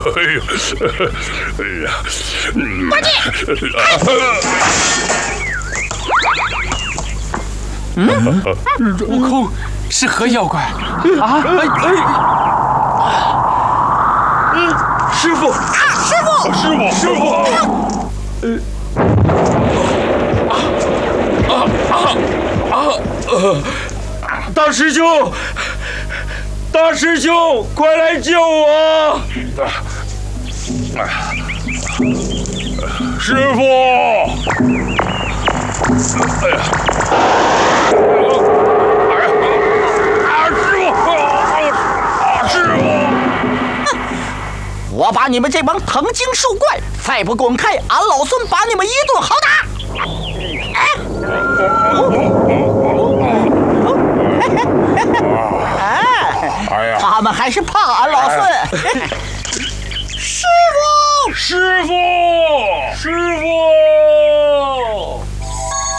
哎呦，哎呀， 关机！ 悟空是何妖怪啊？ 师傅，师傅！大师兄，快来救我！师傅！哎呀！师傅！ 我把你们这帮藤精兽怪，再不滚开，俺老孙把你们一顿好打！他们还是怕俺老孙。师傅！